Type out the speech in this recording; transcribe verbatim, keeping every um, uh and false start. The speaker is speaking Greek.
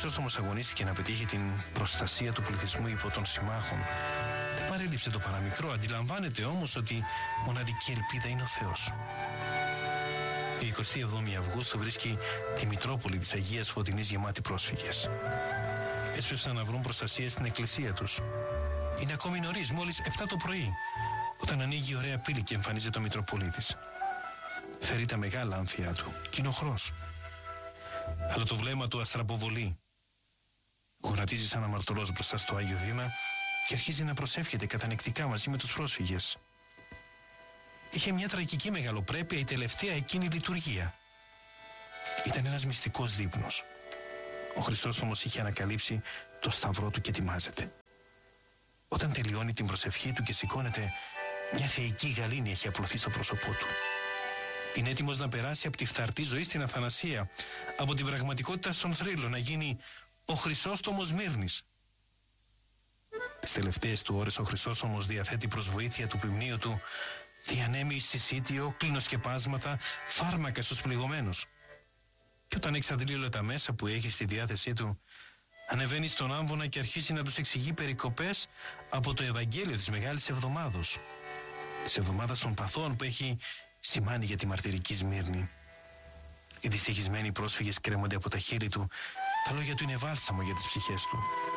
Χρυσόστομος αγωνίστηκε να πετύχει την προστασία του πληθυσμού υπό των συμμάχων. Δεν παρέλειψε το παραμικρό, αντιλαμβάνεται όμως ότι μοναδική ελπίδα είναι ο Θεός. Η εικοστή εβδόμη Αυγούστου βρίσκει τη Μητρόπολη της Αγίας Φωτεινής γεμάτη πρόσφυγες. Έσπευσαν να βρουν προστασία στην εκκλησία τους. Είναι ακόμη νωρίς, μόλις εφτά το πρωί, όταν ανοίγει η ωραία πύλη και εμφανίζεται ο Μητροπολίτης. Φέρει τα μεγάλα άμφια του, κοινοχρός. Αλλά το βλέμμα του αστραποβολεί. Γονατίζει σαν αμαρτωλός μπροστά στο Άγιο Βήμα και αρχίζει να προσεύχεται κατανεκτικά μαζί με τους πρόσφυγες. Είχε μια τραγική μεγαλοπρέπεια η τελευταία εκείνη λειτουργία. Ήταν ένας μυστικός δείπνος. Ο Χρυσόστομος είχε ανακαλύψει το σταυρό του και ετοιμάζεται. Όταν τελειώνει την προσευχή του και σηκώνεται, μια θεϊκή γαλήνη έχει απλωθεί στο πρόσωπό του. Είναι έτοιμος να περάσει από τη φθαρτή ζωή στην αθανασία, από την πραγματικότητα στον θρύλο, να γίνει ο Χρυσόστομος Μύρνης. Τις τελευταίες του ώρες ο Χρυσόστομος διαθέτει προς βοήθεια του ποιμνίου του, διανέμει συσίτιο, κλινοσκεπάσματα, φάρμακα στους πληγωμένους. Και όταν εξαντλεί όλα τα μέσα που έχει στη διάθεσή του, ανεβαίνει στον άμβονα και αρχίζει να τους εξηγεί περικοπές από το Ευαγγέλιο της Μεγάλης Εβδομάδος. Της Εβδομάδας των Παθών που έχει σημάνει για τη μαρτυρική Σμύρνη. Οι δυστυχισμένοι πρόσφυγες κρέμονται από τα χείλη του, τα λόγια του είναι βάλσαμο για τις ψυχές του.